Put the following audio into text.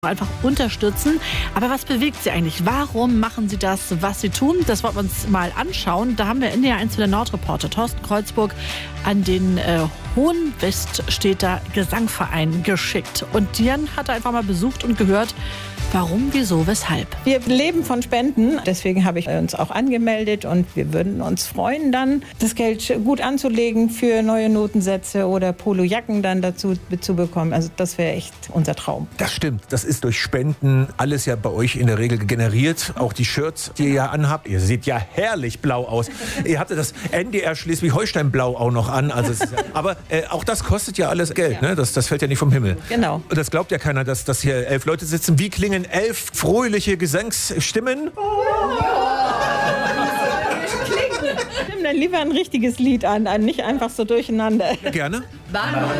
einfach unterstützen. Aber was bewegt Sie eigentlich? Warum machen Sie das, was Sie tun? Das wollen wir uns mal anschauen. Da haben wir NDR 1 für den Nordreporter Thorsten Kreuzburg an den Hohenweststädter Gesangverein geschickt. Und Dian hat er einfach mal besucht und gehört, warum, wieso, weshalb. Wir leben von Spenden, deswegen habe ich uns auch angemeldet und wir würden uns freuen, dann das Geld gut anzulegen für neue Notensätze oder Polojacken dann dazu zu bekommen. Also das wäre echt unser Traum. Das stimmt, das ist durch Spenden alles ja bei euch in der Regel generiert. Auch die Shirts, die ihr ja anhabt, ihr seht ja herrlich blau aus. Ihr habt ja das NDR Schleswig-Holstein-Blau auch noch an. Also aber auch das kostet ja alles Geld, ne? Das fällt ja nicht vom Himmel. Genau. Und das glaubt ja keiner, dass hier 11 Leute sitzen. Wie klingen 11 fröhliche Gesangsstimmen? Nimm dann lieber ein richtiges Lied an, nicht einfach so durcheinander. Gerne.